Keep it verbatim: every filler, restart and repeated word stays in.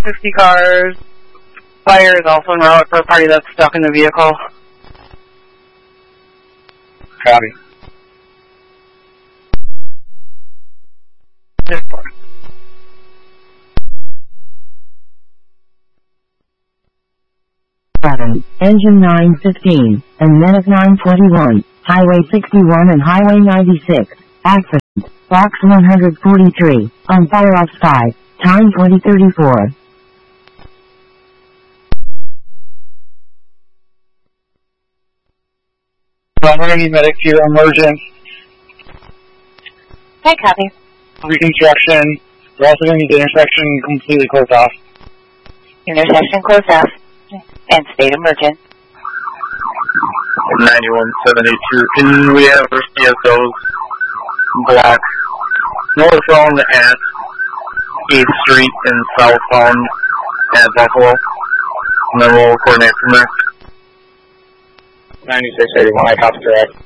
fifty cars. Fire is also en route for a party that's stuck in the vehicle. Copy. Seven, engine nine fifteen, and Medic nine twenty-one, Highway sixty-one and Highway ninety-six, accident, box one forty-three, on fire off five, time twenty thirty-four. I'm going to need medics here, emergent. Okay, copy. Reconstruction. We're also going to need the intersection completely closed off. Intersection closed off. And state emergent. ninety-one seven eighty-two. Can we have our C S Os block northbound at eighth Street and southbound at Buffalo? And then we'll coordinate from there. ninety-six eighty-one, I copy direct.